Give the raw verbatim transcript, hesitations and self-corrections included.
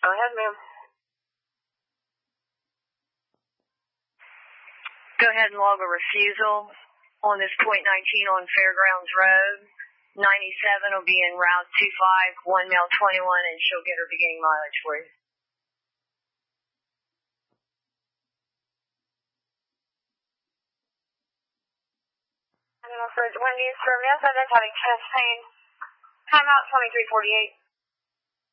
Go ahead, ma'am. Go ahead and log a refusal on this point nineteen on Fairgrounds Road. ninety-seven will be en route two five, one male twenty-one, and she'll get her beginning mileage for you. Animal Bridge Wendy's for male subject having chest pain. Time out twenty-three forty-eight.